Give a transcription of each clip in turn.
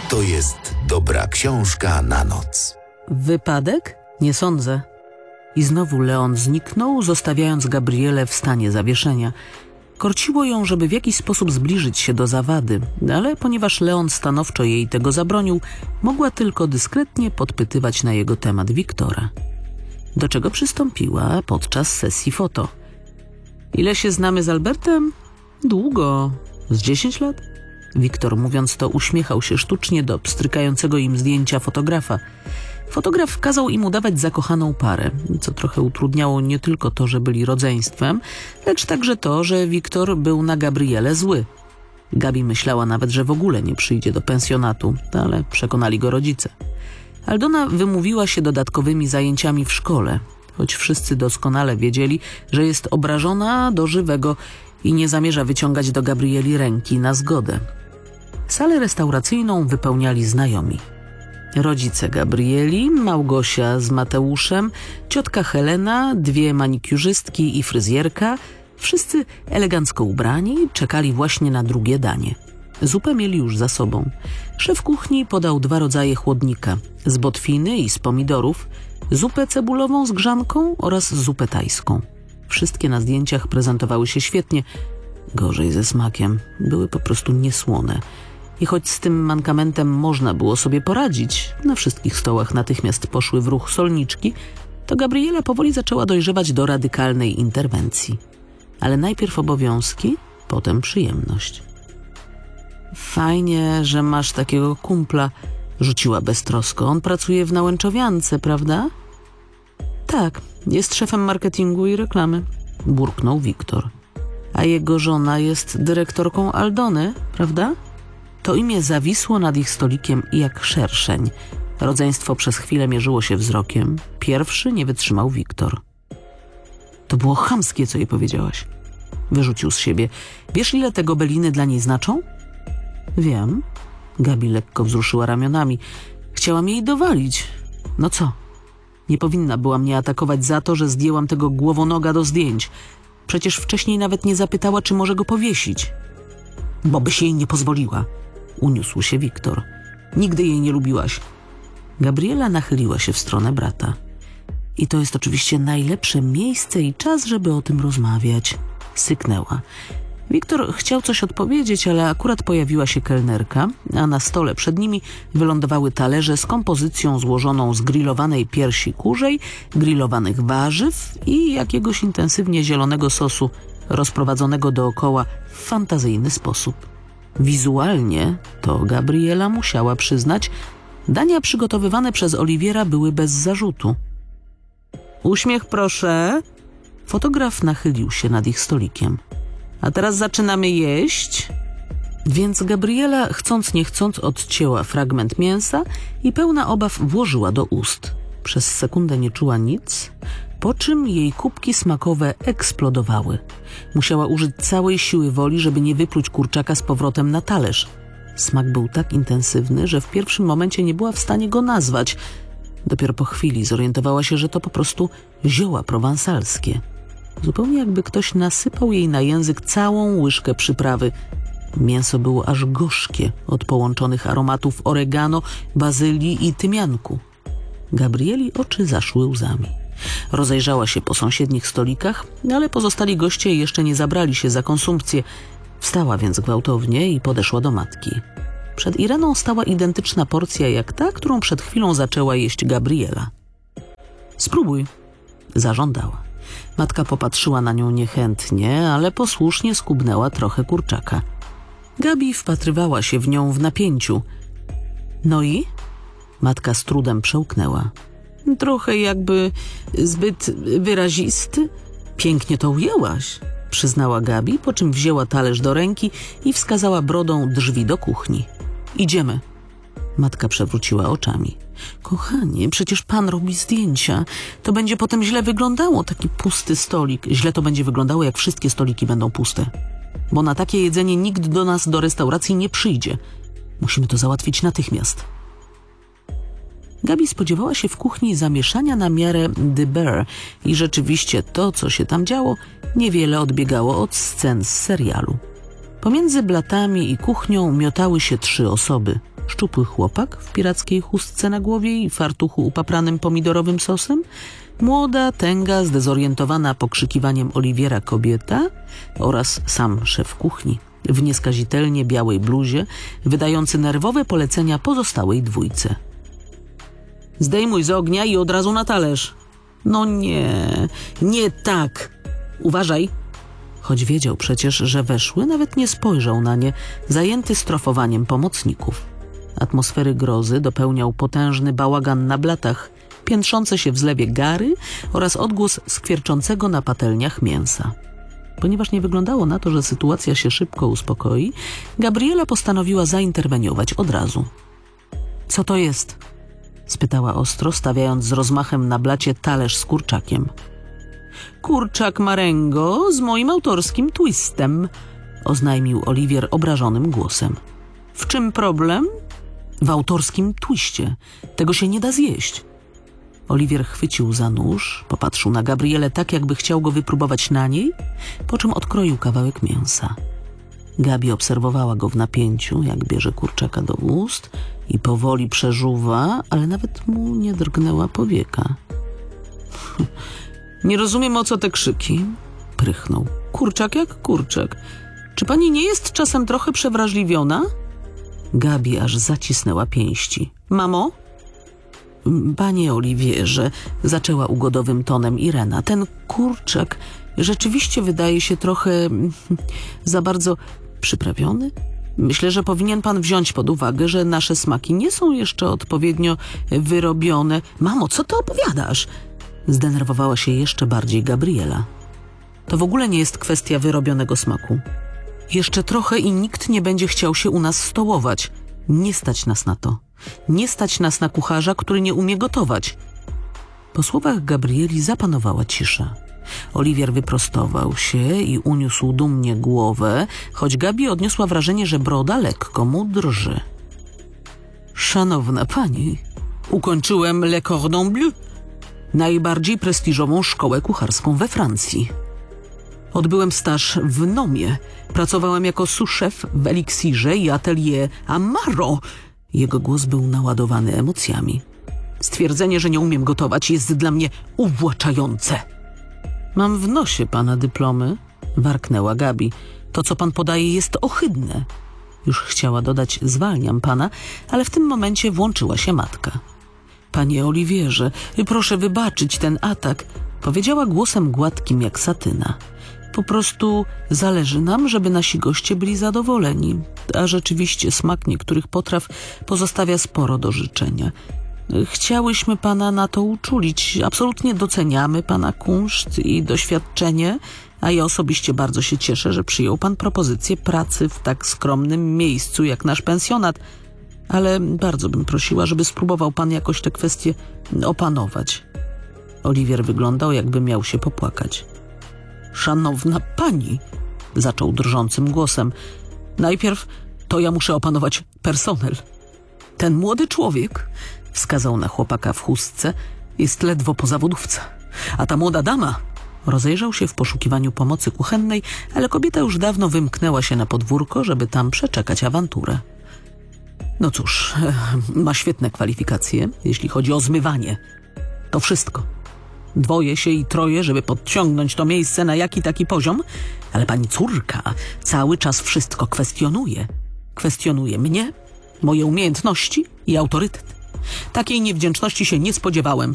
to jest dobra książka na noc. Wypadek? Nie sądzę. I znowu Leon zniknął, zostawiając Gabrielę w stanie zawieszenia. Korciło ją, żeby w jakiś sposób zbliżyć się do zawady, ale ponieważ Leon stanowczo jej tego zabronił, mogła tylko dyskretnie podpytywać na jego temat Wiktora. Do czego przystąpiła podczas sesji foto. Ile się znamy z Albertem? Długo. Z 10 lat? Wiktor, mówiąc to, uśmiechał się sztucznie do pstrykającego im zdjęcia fotografa. Fotograf kazał im udawać zakochaną parę, co trochę utrudniało nie tylko to, że byli rodzeństwem, lecz także to, że Wiktor był na Gabrielę zły. Gabi myślała nawet, że w ogóle nie przyjdzie do pensjonatu, ale przekonali go rodzice. Aldona wymówiła się dodatkowymi zajęciami w szkole, choć wszyscy doskonale wiedzieli, że jest obrażona do żywego i nie zamierza wyciągać do Gabrieli ręki na zgodę. Salę restauracyjną wypełniali znajomi. Rodzice Gabrieli, Małgosia z Mateuszem, ciotka Helena, 2 manikiurzystki i fryzjerka, wszyscy elegancko ubrani, czekali właśnie na drugie danie. Zupę mieli już za sobą. Szef kuchni podał 2 rodzaje chłodnika, z botwiny i z pomidorów, zupę cebulową z grzanką oraz zupę tajską. Wszystkie na zdjęciach prezentowały się świetnie, gorzej ze smakiem, były po prostu niesłone. I choć z tym mankamentem można było sobie poradzić, na wszystkich stołach natychmiast poszły w ruch solniczki, to Gabriela powoli zaczęła dojrzewać do radykalnej interwencji. Ale najpierw obowiązki, potem przyjemność. Fajnie, że masz takiego kumpla, rzuciła beztrosko. On pracuje w Nałęczowiance, prawda? Tak, jest szefem marketingu i reklamy, burknął Wiktor. A jego żona jest dyrektorką Aldony, prawda? To imię zawisło nad ich stolikiem jak szerszeń. Rodzeństwo przez chwilę mierzyło się wzrokiem. Pierwszy nie wytrzymał Wiktor. To było chamskie, co jej powiedziałaś. Wyrzucił z siebie. Wiesz, ile te gobeliny dla niej znaczą? Wiem. Gabi lekko wzruszyła ramionami. Chciałam jej dowalić. No co? Nie powinna była mnie atakować za to, że zdjęłam tego głowonoga do zdjęć. Przecież wcześniej nawet nie zapytała, czy może go powiesić. Bo byś jej nie pozwoliła. Uniósł się Wiktor. Nigdy jej nie lubiłaś. Gabriela nachyliła się w stronę brata. I to jest oczywiście najlepsze miejsce i czas, żeby o tym rozmawiać. Syknęła. Wiktor chciał coś odpowiedzieć, ale akurat pojawiła się kelnerka, a na stole przed nimi wylądowały talerze z kompozycją złożoną z grillowanej piersi kurzej, grillowanych warzyw i jakiegoś intensywnie zielonego sosu rozprowadzonego dookoła w fantazyjny sposób. Wizualnie, to Gabriela musiała przyznać, dania przygotowywane przez Oliwiera były bez zarzutu. Uśmiech proszę. Fotograf nachylił się nad ich stolikiem. A teraz zaczynamy jeść. Więc Gabriela, chcąc nie chcąc, odcięła fragment mięsa i pełna obaw włożyła do ust. Przez sekundę nie czuła nic, po czym jej kubki smakowe eksplodowały. Musiała użyć całej siły woli, żeby nie wypluć kurczaka z powrotem na talerz. Smak był tak intensywny, że w pierwszym momencie nie była w stanie go nazwać. Dopiero po chwili zorientowała się, że to po prostu zioła prowansalskie. Zupełnie jakby ktoś nasypał jej na język całą łyżkę przyprawy. Mięso było aż gorzkie od połączonych aromatów oregano, bazylii i tymianku. Gabrieli oczy zaszły łzami. Rozejrzała się po sąsiednich stolikach, ale pozostali goście jeszcze nie zabrali się za konsumpcję. Wstała więc gwałtownie i podeszła do matki. Przed Ireną stała identyczna porcja jak ta, którą przed chwilą zaczęła jeść Gabriela. Spróbuj, zażądała. Matka popatrzyła na nią niechętnie, ale posłusznie skubnęła trochę kurczaka. Gabi wpatrywała się w nią w napięciu. No i? Matka z trudem przełknęła. Trochę jakby zbyt wyrazisty. Pięknie to ujęłaś, przyznała Gabi, po czym wzięła talerz do ręki i wskazała brodą drzwi do kuchni. Idziemy. Matka przewróciła oczami. Kochanie, przecież pan robi zdjęcia. To będzie potem źle wyglądało, taki pusty stolik. Źle to będzie wyglądało, jak wszystkie stoliki będą puste. Bo na takie jedzenie nikt do nas do restauracji nie przyjdzie. Musimy to załatwić natychmiast. Gabi spodziewała się w kuchni zamieszania na miarę The Bear i rzeczywiście to, co się tam działo, niewiele odbiegało od scen z serialu. Pomiędzy blatami i kuchnią miotały się 3 osoby. Szczupły chłopak w pirackiej chustce na głowie i fartuchu upapranym pomidorowym sosem, młoda, tęga, zdezorientowana pokrzykiwaniem Oliwiera kobieta oraz sam szef kuchni w nieskazitelnie białej bluzie, wydający nerwowe polecenia pozostałej dwójce. Zdejmuj z ognia i od razu na talerz. No nie tak. Uważaj. Choć wiedział przecież, że weszły, nawet nie spojrzał na nie, zajęty strofowaniem pomocników. Atmosfery grozy dopełniał potężny bałagan na blatach, piętrzące się w zlewie gary oraz odgłos skwierczącego na patelniach mięsa. Ponieważ nie wyglądało na to, że sytuacja się szybko uspokoi, Gabriela postanowiła zainterweniować od razu. Co to jest? Spytała ostro, stawiając z rozmachem na blacie talerz z kurczakiem. Kurczak marengo z moim autorskim twistem, oznajmił Oliwier obrażonym głosem. W czym problem? W autorskim twiście. Tego się nie da zjeść. Oliwier chwycił za nóż, popatrzył na Gabrielę tak, jakby chciał go wypróbować na niej, po czym odkroił kawałek mięsa. Gabi obserwowała go w napięciu, jak bierze kurczaka do ust i powoli przeżuwa, ale nawet mu nie drgnęła powieka. Nie rozumiem, o co te krzyki, prychnął. Kurczak jak kurczak. Czy pani nie jest czasem trochę przewrażliwiona? Gabi aż zacisnęła pięści. Mamo? Panie Oliwierze, zaczęła ugodowym tonem Irena, ten kurczak rzeczywiście wydaje się trochę za bardzo przyprawiony. Myślę, że powinien pan wziąć pod uwagę, że nasze smaki nie są jeszcze odpowiednio wyrobione. Mamo, co ty opowiadasz? Zdenerwowała się jeszcze bardziej Gabriela. To w ogóle nie jest kwestia wyrobionego smaku. Jeszcze trochę i nikt nie będzie chciał się u nas stołować. Nie stać nas na to. Nie stać nas na kucharza, który nie umie gotować. Po słowach Gabrieli zapanowała cisza. Oliwier wyprostował się i uniósł dumnie głowę, choć Gabi odniosła wrażenie, że broda lekko mu drży. Szanowna pani, ukończyłem Le Cordon Bleu, najbardziej prestiżową szkołę kucharską we Francji. Odbyłem staż w Nomie. Pracowałem jako sous-chef w Eliksirze i atelier Amaro. Jego głos był naładowany emocjami. Stwierdzenie, że nie umiem gotować, jest dla mnie uwłaczające. Mam w nosie pana dyplomy, warknęła Gabi. To, co pan podaje, jest ohydne. Już chciała dodać, zwalniam pana, ale w tym momencie włączyła się matka. Panie Oliwierze, proszę wybaczyć ten atak, powiedziała głosem gładkim jak satyna. Po prostu zależy nam, żeby nasi goście byli zadowoleni, a rzeczywiście smak niektórych potraw pozostawia sporo do życzenia. Chciałyśmy pana na to uczulić. Absolutnie doceniamy pana kunszt i doświadczenie, a ja osobiście bardzo się cieszę, że przyjął pan propozycję pracy w tak skromnym miejscu jak nasz pensjonat, ale bardzo bym prosiła, żeby spróbował pan jakoś tę kwestię opanować. Oliwier wyglądał, jakby miał się popłakać. Szanowna pani, zaczął drżącym głosem, najpierw to ja muszę opanować personel. Ten młody człowiek, wskazał na chłopaka w chustce, jest ledwo po zawodówce, a ta młoda dama... Rozejrzał się w poszukiwaniu pomocy kuchennej, ale kobieta już dawno wymknęła się na podwórko, żeby tam przeczekać awanturę. No cóż, ma świetne kwalifikacje, jeśli chodzi o zmywanie. To wszystko. Dwoje się i troje, żeby podciągnąć to miejsce na jaki taki poziom, ale pani córka cały czas wszystko kwestionuje. Kwestionuje mnie, moje umiejętności i autorytet. Takiej niewdzięczności się nie spodziewałem.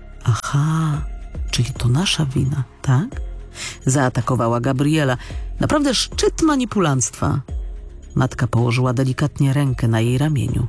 Aha, czyli to nasza wina, tak? Zaatakowała Gabriela. Naprawdę szczyt manipulanstwa. Matka położyła delikatnie rękę na jej ramieniu.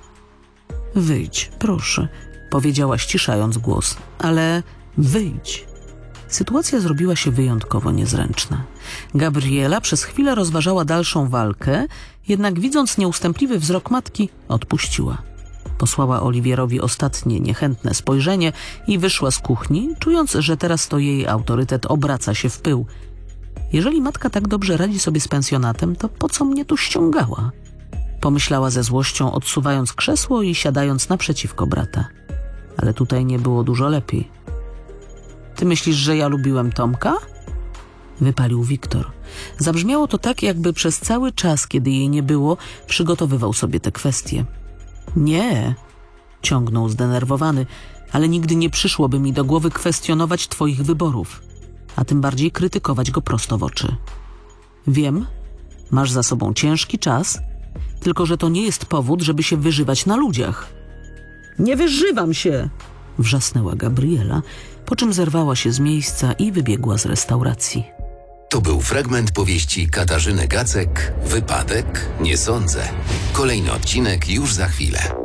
Wyjdź, proszę, powiedziała ściszając głos, ale wyjdź. Sytuacja zrobiła się wyjątkowo niezręczna. Gabriela przez chwilę rozważała dalszą walkę, jednak widząc nieustępliwy wzrok matki, odpuściła. Posłała Oliwierowi ostatnie niechętne spojrzenie i wyszła z kuchni, czując, że teraz to jej autorytet obraca się w pył. Jeżeli matka tak dobrze radzi sobie z pensjonatem, to po co mnie tu ściągała? Pomyślała ze złością, odsuwając krzesło i siadając naprzeciwko brata. Ale tutaj nie było dużo lepiej. Ty myślisz, że ja lubiłem Tomka? Wypalił Wiktor. Zabrzmiało to tak, jakby przez cały czas, kiedy jej nie było, przygotowywał sobie te kwestie. Nie, ciągnął zdenerwowany, ale nigdy nie przyszłoby mi do głowy kwestionować twoich wyborów, a tym bardziej krytykować go prosto w oczy. Wiem, masz za sobą ciężki czas, tylko że to nie jest powód, żeby się wyżywać na ludziach. Nie wyżywam się! Wrzasnęła Gabriela, po czym zerwała się z miejsca i wybiegła z restauracji. To był fragment powieści Katarzyny Gacek, Wypadek? Nie sądzę. Kolejny odcinek już za chwilę.